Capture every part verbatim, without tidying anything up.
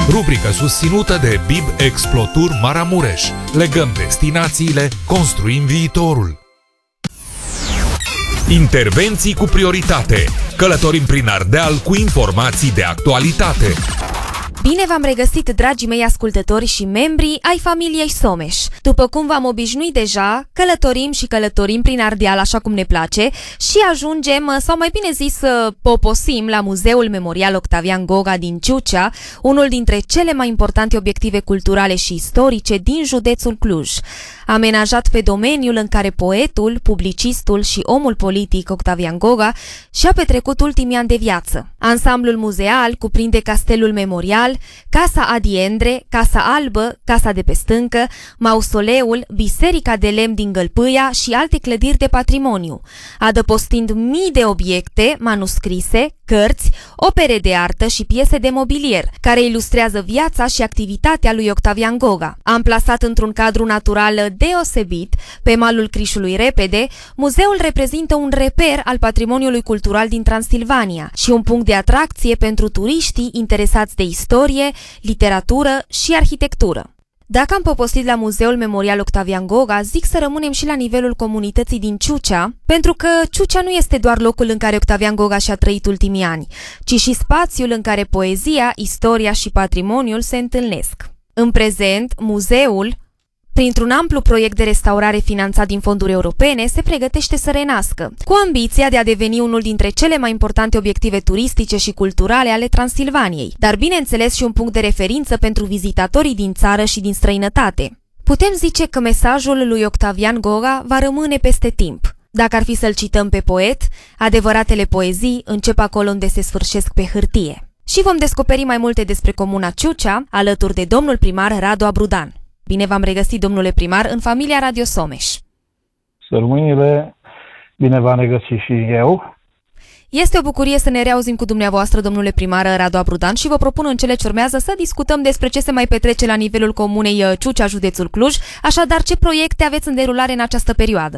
rubrică susținută de B I B Explotur Maramureș. Legăm destinațiile, construim viitorul. Intervenții cu prioritate. Călătorim prin Ardeal cu informații de actualitate. Bine v-am regăsit, dragii mei ascultători și membrii ai familiei Someș. După cum v-am obișnuit deja, călătorim și călătorim prin Ardeal așa cum ne place și ajungem, sau mai bine zis, poposim la Muzeul Memorial Octavian Goga din Ciucea, unul dintre cele mai importante obiective culturale și istorice din județul Cluj. Amenajat pe domeniul în care poetul, publicistul și omul politic Octavian Goga și-a petrecut ultimii ani de viață. Ansamblul muzeal cuprinde Castelul Memorial, Casa Adiendre, Casa Albă, Casa de pe Stâncă, Mausoleul, Biserica de Lemn din Gălpâia și alte clădiri de patrimoniu, adăpostind mii de obiecte, manuscrise, cărți, opere de artă și piese de mobilier, care ilustrează viața și activitatea lui Octavian Goga. Amplasat într-un cadru natural deosebit, pe malul Crișului Repede, muzeul reprezintă un reper al patrimoniului cultural din Transilvania și un punct de atracție pentru turiștii interesați de istorie, literatură și arhitectură. Dacă am popostit la Muzeul Memorial Octavian Goga, zic să rămânem și la nivelul comunității din Ciucea, pentru că Ciucea nu este doar locul în care Octavian Goga și-a trăit ultimii ani, ci și spațiul în care poezia, istoria și patrimoniul se întâlnesc. În prezent, muzeul, printr-un amplu proiect de restaurare finanțat din fonduri europene, se pregătește să renască, cu ambiția de a deveni unul dintre cele mai importante obiective turistice și culturale ale Transilvaniei, dar bineînțeles și un punct de referință pentru vizitatorii din țară și din străinătate. Putem zice că mesajul lui Octavian Goga va rămâne peste timp. Dacă ar fi să-l cităm pe poet, adevăratele poezii încep acolo unde se sfârșesc pe hârtie. Și vom descoperi mai multe despre comuna Ciucea, alături de domnul primar Radu Abrudan. Bine v-am regăsit, domnule primar, în familia Radio Someș. Sărmâinile, bine v-am regăsit și eu. Este o bucurie să ne reauzim cu dumneavoastră, domnule primar Radu Abrudan, și vă propun în cele ce urmează să discutăm despre ce se mai petrece la nivelul comunei Ciucea, județul Cluj. Așadar, ce proiecte aveți în derulare în această perioadă?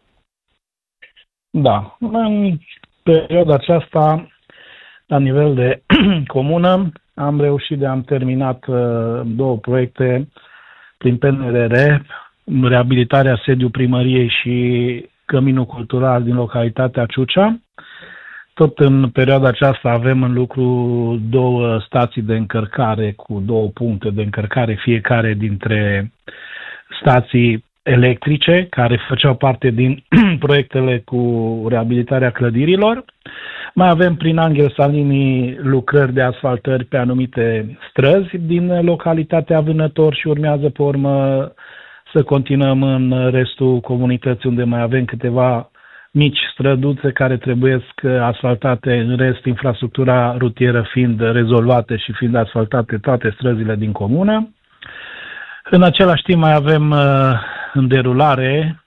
Da, în perioada aceasta, la nivel de comună, am reușit de am terminat două proiecte prin P N R R, reabilitarea sediului primăriei și căminul cultural din localitatea Ciucea. Tot în perioada aceasta avem în lucru două stații de încărcare cu două puncte de încărcare, fiecare dintre stații electrice, care făceau parte din proiectele cu reabilitarea clădirilor. Mai avem prin Angel Salini lucrări de asfaltări pe anumite străzi din localitatea Vânător și urmează pe urmă să continuăm în restul comunității, unde mai avem câteva mici străduțe care trebuie asfaltate, în rest infrastructura rutieră fiind rezolvate și fiind asfaltate toate străzile din comună. În același timp mai avem în derulare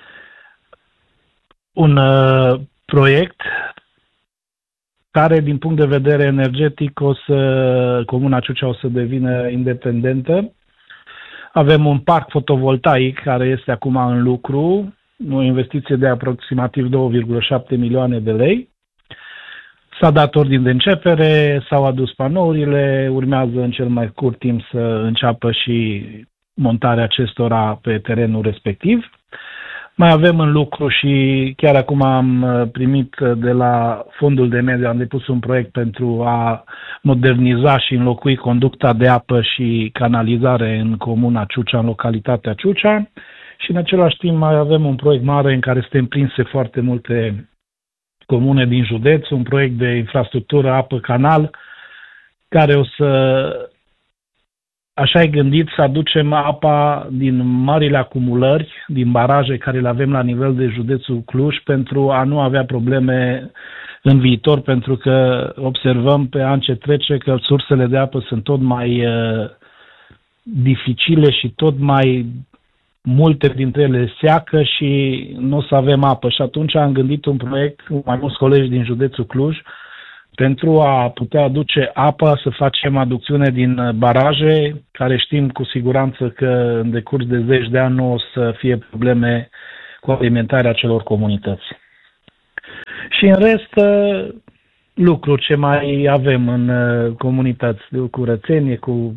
un proiect care, din punct de vedere energetic, o să, comuna Ciucea o să devină independentă. Avem un parc fotovoltaic care este acum în lucru, o investiție de aproximativ două virgulă șapte milioane de lei. S-a dat ordin de începere, s-au adus panourile, urmează în cel mai scurt timp să înceapă și montarea acestora pe terenul respectiv. Mai avem în lucru și chiar acum am primit de la Fondul de Mediu, am depus un proiect pentru a moderniza și înlocui conducta de apă și canalizare în comuna Ciucea, în localitatea Ciucea, și în același timp mai avem un proiect mare în care sunt prinse foarte multe comune din județ, un proiect de infrastructură apă-canal, care o să, așa e gândit, să aducem apa din marile acumulări, din baraje care le avem la nivel de județul Cluj, pentru a nu avea probleme în viitor, pentru că observăm pe an ce trece că sursele de apă sunt tot mai uh, dificile și tot mai multe dintre ele seacă și nu o să avem apă. Și atunci am gândit un proiect cu mai mulți colegi din județul Cluj pentru a putea aduce apă, să facem aducțiune din baraje, care știm cu siguranță că în decurs de zeci de ani nu o să fie probleme cu alimentarea celor comunități. Și în rest, lucruri ce mai avem în comunități, cu curățenie, cu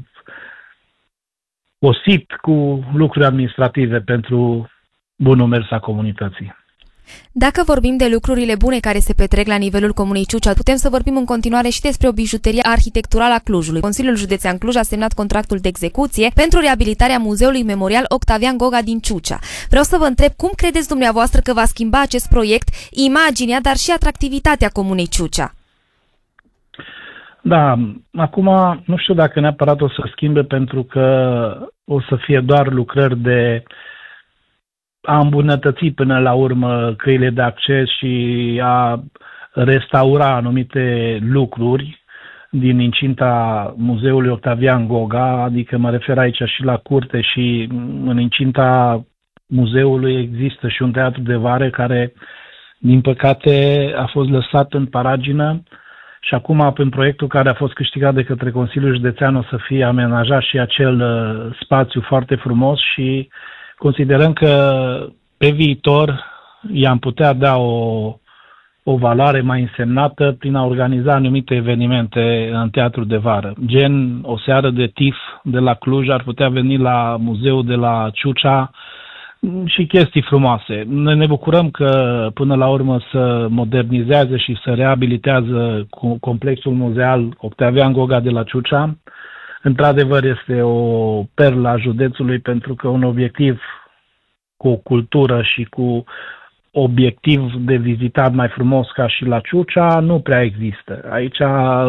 O S I P, cu lucruri administrative pentru bunul mers a comunității. Dacă vorbim de lucrurile bune care se petrec la nivelul Comunei Ciucea, putem să vorbim în continuare și despre o bijuterie arhitecturală a Clujului. Consiliul Județean Cluj a semnat contractul de execuție pentru reabilitarea Muzeului Memorial Octavian Goga din Ciucea. Vreau să vă întreb cum credeți dumneavoastră că va schimba acest proiect imaginea, dar și atractivitatea Comunei Ciucea? Da, acum nu știu dacă neapărat o să schimbe, pentru că o să fie doar lucrări de a îmbunătăți până la urmă căile de acces și a restaura anumite lucruri din incinta Muzeului Octavian Goga, adică mă refer aici și la curte, și în incinta muzeului există și un teatru de vară care, din păcate, a fost lăsat în paragină și acum, prin proiectul care a fost câștigat de către Consiliul Județean, o să fie amenajat și acel uh, spațiu foarte frumos și considerăm că pe viitor i-am putea da o, o valoare mai însemnată prin a organiza anumite evenimente în teatru de vară. Gen o seară de tif de la Cluj ar putea veni la muzeul de la Ciucea și chestii frumoase. Noi ne bucurăm că până la urmă să modernizează și să reabilitează complexul muzeal Octavian Goga de la Ciucea. Într-adevăr este o perlă a județului, pentru că un obiectiv cu o cultură și cu obiectiv de vizitat mai frumos ca și la Ciucea nu prea există. Aici,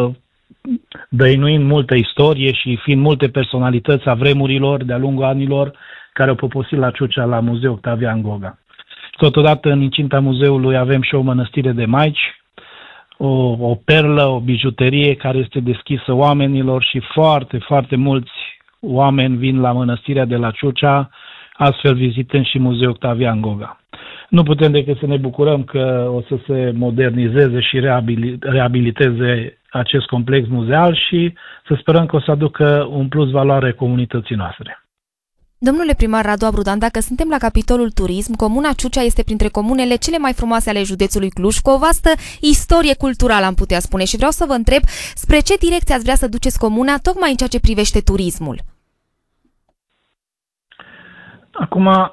dăinuind multă istorie și fiind multe personalități a vremurilor de-a lungul anilor care au poposit la Ciucea, la Muzeul Octavian Goga. Totodată, în incinta muzeului avem și o mănăstire de maici, o, o perlă, o bijuterie care este deschisă oamenilor și foarte, foarte mulți oameni vin la mănăstirea de la Ciucea, astfel vizitând și Muzeul Octavian Goga. Nu putem decât să ne bucurăm că o să se modernizeze și reabiliteze acest complex muzeal și să sperăm că o să aducă un plus valoare comunității noastre. Domnule primar Radu Abrudan, dacă suntem la capitolul turism, Comuna Ciucea este printre comunele cele mai frumoase ale județului Cluj, cu o vastă istorie culturală, am putea spune, și vreau să vă întreb spre ce direcție ați vrea să duceți comuna, tocmai în ceea ce privește turismul. Acum,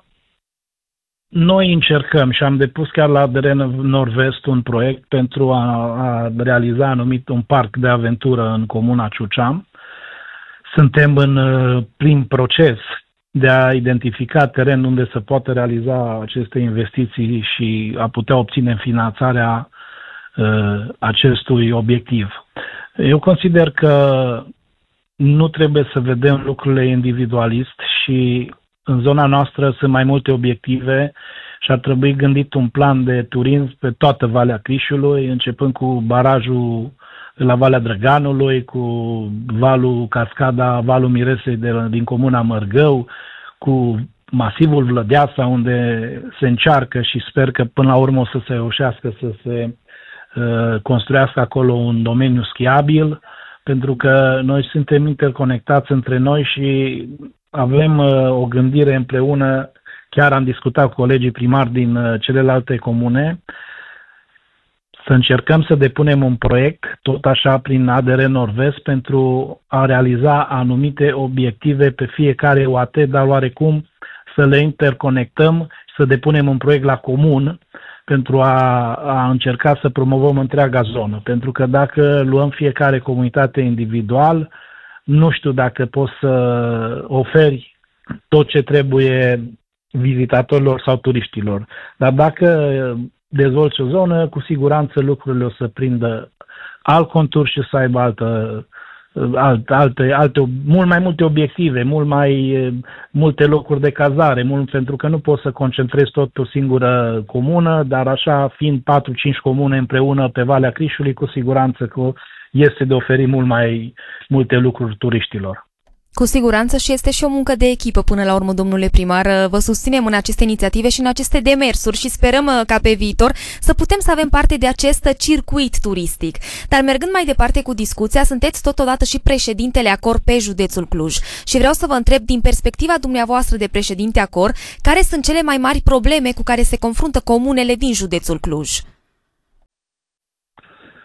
noi încercăm și am depus chiar la A D R Nord-Vest un proiect pentru a, a realiza anumit un parc de aventură în Comuna Ciucea. Suntem în prim proces de a identifica teren unde se poate realiza aceste investiții și a putea obține finanțarea uh, acestui obiectiv. Eu consider că nu trebuie să vedem lucrurile individualist și în zona noastră sunt mai multe obiective și ar trebui gândit un plan de turism pe toată Valea Crișului, începând cu barajul de la Valea Drăganului, cu valul Cascada, valul Miresei de, din Comuna Mărgău, cu masivul Vlădeasa, unde se încearcă și sper că până la urmă o să se reușească să se uh, construiască acolo un domeniu schiabil, pentru că noi suntem interconectați între noi și avem uh, o gândire împreună. Chiar am discutat cu colegii primari din uh, celelalte comune să încercăm să depunem un proiect, tot așa prin A D R Nord-Vest, pentru a realiza anumite obiective pe fiecare O A T, dar oarecum să le interconectăm, să depunem un proiect la comun pentru a, a încerca să promovăm întreaga zonă. Pentru că dacă luăm fiecare comunitate individual, nu știu dacă poți să oferi tot ce trebuie vizitatorilor sau turiștilor. Dar dacă dezvolți o zonă, cu siguranță lucrurile o să prindă alt contur și să aibă altă, alte, alte, alte, mult mai multe obiective, mult mai multe locuri de cazare, mult, pentru că nu poți să concentrezi tot pe o singură comună, dar așa fiind patru-cinci comune împreună pe Valea Crișului, cu siguranță că este de oferit mult mai multe lucruri turiștilor. Cu siguranță și este și o muncă de echipă până la urmă, domnule primar. Vă susținem în aceste inițiative și în aceste demersuri și sperăm ca pe viitor să putem să avem parte de acest circuit turistic. Dar mergând mai departe cu discuția, sunteți totodată și președintele ACOR pe județul Cluj. Și vreau să vă întreb, din perspectiva dumneavoastră de președinte ACOR, care sunt cele mai mari probleme cu care se confruntă comunele din județul Cluj?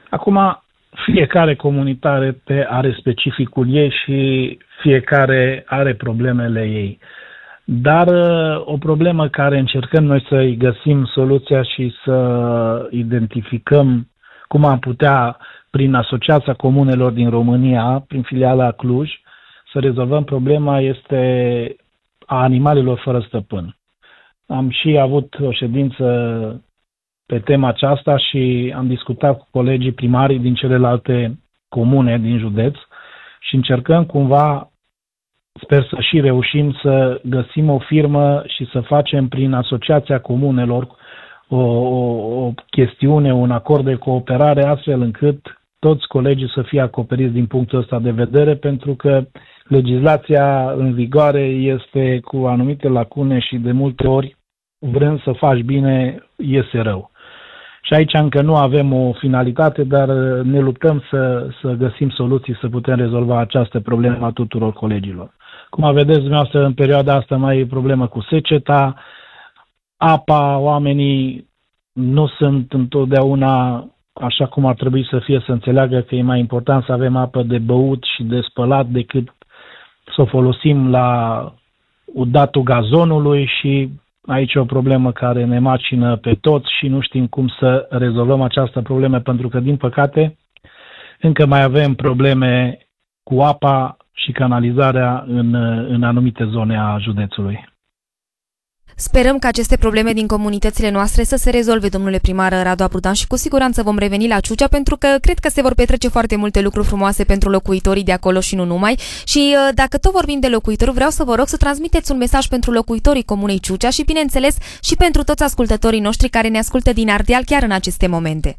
Acum, fiecare comunitate are specificul ei și fiecare are problemele ei. Dar o problemă care încercăm noi să-i găsim soluția și să identificăm cum am putea, prin Asociația Comunelor din România, prin filiala Cluj, să rezolvăm problema este a animalelor fără stăpân. Am și avut o ședință pe tema aceasta și am discutat cu colegii primari din celelalte comune din județ și încercăm cumva, sper să și reușim să găsim o firmă și să facem prin Asociația Comunelor o, o, o chestiune, un acord de cooperare, astfel încât toți colegii să fie acoperiți din punctul ăsta de vedere, pentru că legislația în vigoare este cu anumite lacune și de multe ori, vrând să faci bine, iese rău. Și aici încă nu avem o finalitate, dar ne luptăm să, să găsim soluții să putem rezolva această problemă a tuturor colegilor. Cum vedeți dumneavoastră, în perioada asta mai e problemă cu seceta, apa, oamenii nu sunt întotdeauna așa cum ar trebui să fie, să înțeleagă că e mai important să avem apă de băut și de spălat decât să o folosim la udatul gazonului și aici e o problemă care ne macină pe toți și nu știm cum să rezolvăm această problemă, pentru că, din păcate, încă mai avem probleme cu apa și canalizarea în, în anumite zone a județului. Sperăm că aceste probleme din comunitățile noastre să se rezolve, domnule primar Radu Abrudan, și cu siguranță vom reveni la Ciucea, pentru că cred că se vor petrece foarte multe lucruri frumoase pentru locuitorii de acolo și nu numai. Și dacă tot vorbim de locuitori, vreau să vă rog să transmiteți un mesaj pentru locuitorii comunei Ciucea și, bineînțeles, și pentru toți ascultătorii noștri care ne ascultă din Ardeal chiar în aceste momente.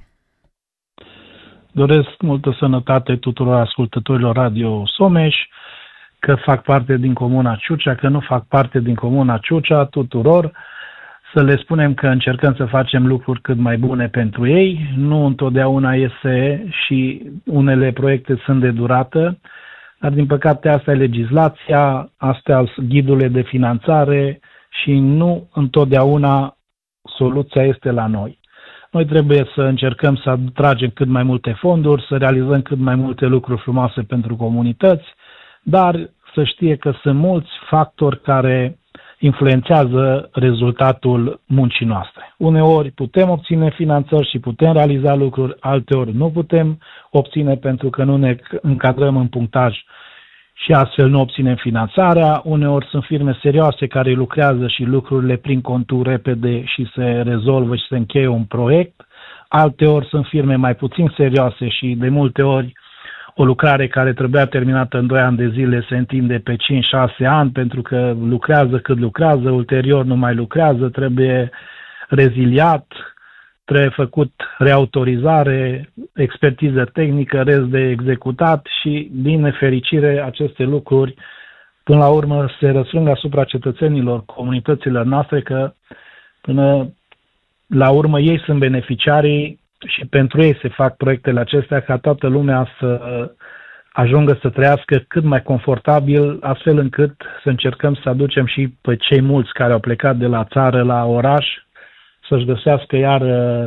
Doresc multă sănătate tuturor ascultătorilor Radio Someș, că fac parte din comuna Ciucea, că nu fac parte din comuna Ciucea, tuturor, să le spunem că încercăm să facem lucruri cât mai bune pentru ei. Nu întotdeauna iese și unele proiecte sunt de durată, dar din păcate asta e legislația, astea sunt ghidurile de finanțare și nu întotdeauna soluția este la noi. Noi trebuie să încercăm să atragem cât mai multe fonduri, să realizăm cât mai multe lucruri frumoase pentru comunități, dar să știe că sunt mulți factori care influențează rezultatul muncii noastre. Uneori putem obține finanțări și putem realiza lucruri, alteori nu putem obține pentru că nu ne încadrăm în punctaj și astfel nu obținem finanțarea. Uneori sunt firme serioase care lucrează și lucrurile prin contur repede și se rezolvă și se încheie un proiect. Alteori sunt firme mai puțin serioase și de multe ori o lucrare care trebuia terminată în doi ani de zile se întinde pe cinci șase ani pentru că lucrează cât lucrează, ulterior nu mai lucrează, trebuie reziliat, trebuie făcut reautorizare, expertiză tehnică, rest de executat și, din nefericire, aceste lucruri până la urmă se răsfrâng asupra cetățenilor, comunităților noastre, că până la urmă ei sunt beneficiarii și pentru ei se fac proiectele acestea ca toată lumea să ajungă să trăiască cât mai confortabil, astfel încât să încercăm să aducem și pe cei mulți care au plecat de la țară la oraș să-și găsească iar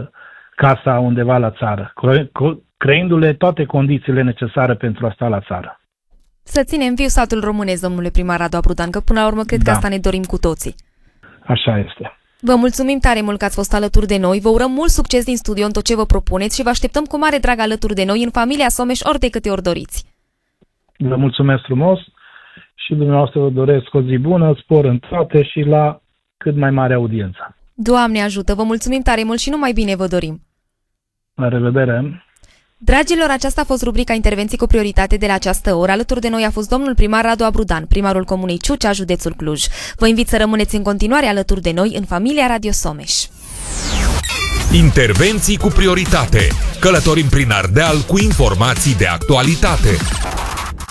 casa undeva la țară, creându-le toate condițiile necesare pentru a sta la țară. Să ținem viu satul românesc, domnule primar Radu Abrudan, că până la urmă cred da. că asta ne dorim cu toții. Așa este. Vă mulțumim tare mult că ați fost alături de noi, vă urăm mult succes din studio în tot ce vă propuneți și vă așteptăm cu mare drag alături de noi în familia Someș ori de câte ori doriți. Vă mulțumesc frumos și dumneavoastră vă doresc o zi bună, spor în toate și la cât mai mare audiență. Doamne ajută, vă mulțumim tare mult și numai bine vă dorim. La revedere! Dragilor, aceasta a fost rubrica Intervenții cu prioritate de la această oră. Alături de noi a fost domnul primar Radu Abrudan, primarul comunei Ciucea, județul Cluj. Vă invit să rămâneți în continuare alături de noi în familia Radio Someș. Intervenții cu prioritate. Călătorim prin Ardeal cu informații de actualitate.